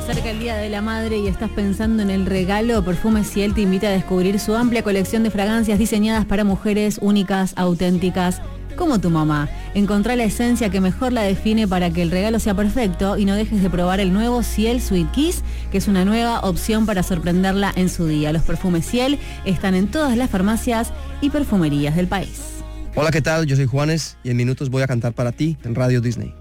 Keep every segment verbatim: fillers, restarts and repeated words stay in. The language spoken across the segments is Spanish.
acerca el Día de la Madre y estás pensando en el regalo, Perfume Ciel te invita a descubrir su amplia colección de fragancias diseñadas para mujeres únicas, auténticas, como tu mamá. Encontrá la esencia que mejor la define para que el regalo sea perfecto y no dejes de probar el nuevo Ciel Sweet Kiss, que es una nueva opción para sorprenderla en su día. Los perfumes Ciel están en todas las farmacias y perfumerías del país. Hola, ¿qué tal? Yo soy Juanes y en minutos voy a cantar para ti en Radio Disney.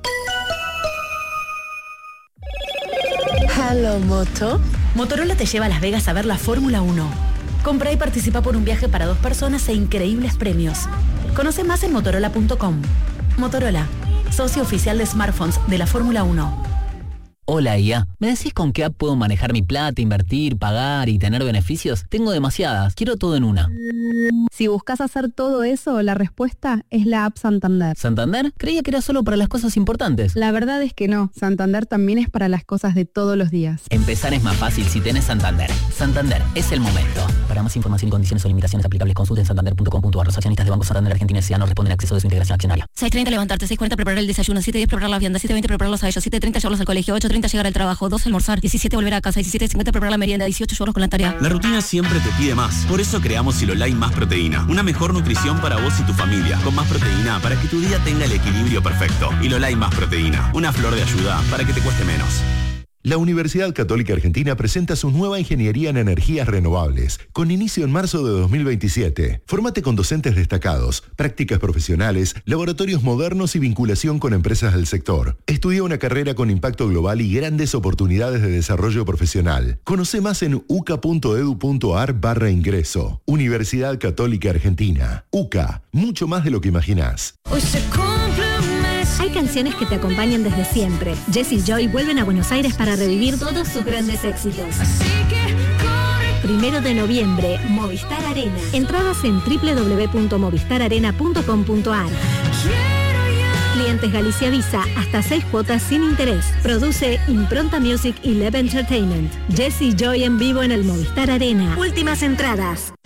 Hello, Moto. Motorola te lleva a Las Vegas a ver la Fórmula uno. Compra y participa por un viaje para dos personas e increíbles premios. Conoce más en motorola punto com. Motorola, socio oficial de smartphones de la Fórmula uno. Hola I A, ¿me decís con qué app puedo manejar mi plata, invertir, pagar y tener beneficios? Tengo demasiadas, quiero todo en una. Si buscas hacer todo eso, la respuesta es la app Santander. ¿Santander? Creía que era solo para las cosas importantes. La verdad es que no, Santander también es para las cosas de todos los días. Empezar es más fácil si tenés Santander. Santander, es el momento. Para más información y condiciones o limitaciones aplicables, consulten santander punto com punto a r. Los accionistas de Banco Santander Argentina S A no responden a acceso de su integración accionaria. seis treinta levantarte, seis cuarenta preparar el desayuno, siete diez preparar la vianda, siete veinte prepararlos a ellos, siete treinta llevarlos al colegio, ocho treinta llegar al trabajo, doce almorzar, diecisiete volver a casa, diecisiete cincuenta preparar la merienda, dieciocho llevarlos con la tarea. La rutina siempre te pide más. Por eso creamos Silolai Más Proteína. Una mejor nutrición para vos y tu familia. Con más proteína para que tu día tenga el equilibrio perfecto. Silolai Más Proteína. Una flor de ayuda para que te cueste menos. La Universidad Católica Argentina presenta su nueva Ingeniería en Energías Renovables, con inicio en marzo de dos mil veintisiete. Fórmate con docentes destacados, prácticas profesionales, laboratorios modernos y vinculación con empresas del sector. Estudia una carrera con impacto global y grandes oportunidades de desarrollo profesional. Conoce más en uca punto edu punto ar barra ingreso. Universidad Católica Argentina. UCA, mucho más de lo que imaginás. Hay canciones que te acompañan desde siempre. Jess y Joy vuelven a Buenos Aires para revivir todos sus grandes éxitos. Primero de noviembre, Movistar Arena. Entradas en doble u doble u doble u punto movistar arena punto com punto ar. Clientes Galicia Visa, hasta seis cuotas sin interés. Produce Impronta Music y Leve Entertainment. Jess y Joy en vivo en el Movistar Arena. Últimas entradas.